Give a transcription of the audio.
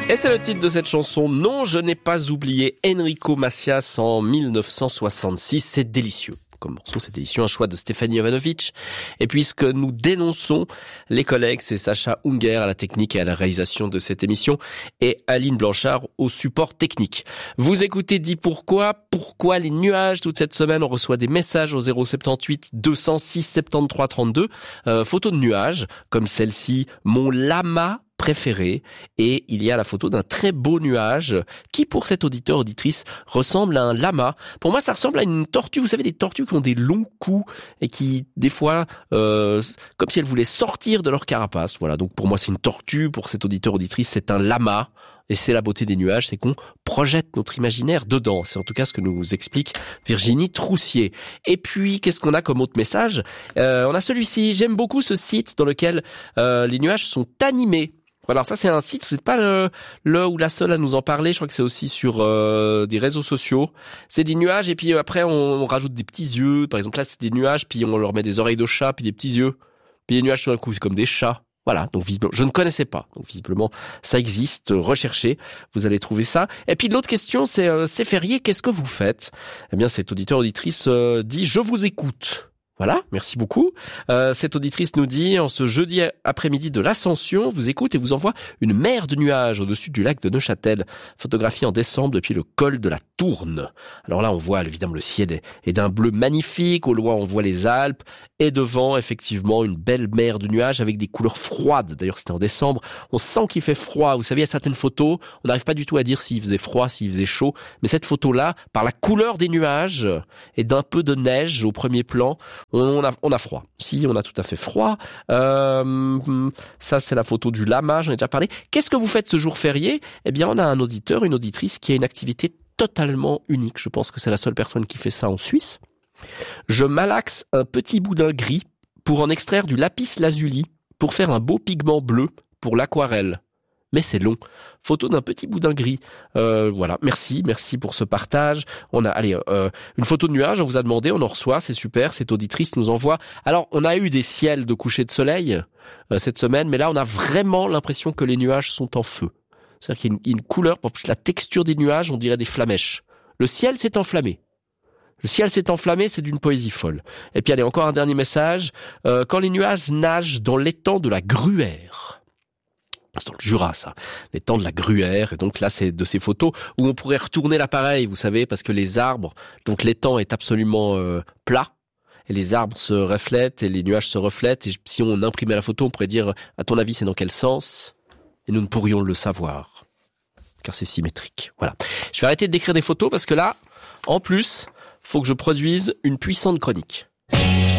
Et c'est le titre de cette chanson. Non, je n'ai pas oublié Enrico Macias en 1966. C'est délicieux. Comme morceau, c'est délicieux. Un choix de Stéphanie Jovanovic. Et puisque nous dénonçons les collègues, c'est Sacha Unger à la technique et à la réalisation de cette émission et Aline Blanchard au support technique. Vous écoutez Dis pourquoi. Pourquoi les nuages toute cette semaine? On reçoit des messages au 078 206 73 32. Photos de nuages comme celle-ci. Mon lama préféré, et il y a la photo d'un très beau nuage qui, pour cet auditrice, ressemble à un lama. Pour moi, ça ressemble à une tortue. Vous savez, des tortues qui ont des longs coups et qui, des fois, comme si elles voulaient sortir de leur carapace. Voilà, donc pour moi, c'est une tortue. Pour cet auditrice, c'est un lama. Et c'est la beauté des nuages, c'est qu'on projette notre imaginaire dedans. C'est en tout cas ce que nous explique Virginie Troussier. Et puis, qu'est-ce qu'on a comme autre message? On a celui-ci. J'aime beaucoup ce site dans lequel les nuages sont animés. Alors ça, c'est un site, vous n'êtes pas le ou la seule à nous en parler. Je crois que c'est aussi sur des réseaux sociaux. C'est des nuages et puis après, on rajoute des petits yeux. Par exemple, là, c'est des nuages, puis on leur met des oreilles de chat, puis des petits yeux. Puis les nuages, tout d'un coup, c'est comme des chats. Voilà, donc visiblement, je ne connaissais pas. Donc visiblement, ça existe. Recherchez, vous allez trouver ça. Et puis l'autre question, c'est férié, qu'est-ce que vous faites? Eh bien, cet auditrice dit « Je vous écoute ». Voilà, merci beaucoup. Cette auditrice nous dit, en ce jeudi après-midi de l'Ascension, vous écoute et vous envoie une mer de nuages au-dessus du lac de Neuchâtel, photographiée en décembre depuis le col de la Tourne. Alors là, on voit évidemment le ciel est d'un bleu magnifique, au loin on voit les Alpes, et devant, effectivement, une belle mer de nuages avec des couleurs froides. D'ailleurs, c'était en décembre, on sent qu'il fait froid. Vous savez, il y a certaines photos, on n'arrive pas du tout à dire s'il faisait froid, s'il faisait chaud, mais cette photo-là, par la couleur des nuages et d'un peu de neige au premier plan, on a froid. Si, on a tout à fait froid. Ça, c'est la photo du lama, j'en ai déjà parlé. Qu'est-ce que vous faites ce jour férié? Eh bien, on a un auditeur, une auditrice qui a une activité totalement unique. Je pense que c'est la seule personne qui fait ça en Suisse. Je malaxe un petit boudin gris pour en extraire du lapis lazuli pour faire un beau pigment bleu pour l'aquarelle. Mais c'est long. Photo d'un petit boudin gris. Voilà, merci pour ce partage. On a, une photo de nuage, on vous a demandé, on en reçoit, c'est super. Cette auditrice nous envoie. Alors, on a eu des ciels de coucher de soleil cette semaine, mais là, on a vraiment l'impression que les nuages sont en feu. C'est-à-dire qu'il y a une couleur, pour plus la texture des nuages, on dirait des flamèches. Le ciel s'est enflammé. Le ciel s'est enflammé, c'est d'une poésie folle. Et puis, allez, encore un dernier message. Quand les nuages nagent dans l'étang de la Gruère. C'est dans le Jura, ça. L'étang de la Gruère. Et donc là, c'est de ces photos où on pourrait retourner l'appareil, vous savez, parce que les arbres, donc l'étang est absolument plat. Et les arbres se reflètent et les nuages se reflètent. Et si on imprimait la photo, on pourrait dire, à ton avis, c'est dans quel sens? Et nous ne pourrions le savoir. Car c'est symétrique. Voilà. Je vais arrêter de décrire des photos parce que là, en plus, faut que je produise une puissante chronique.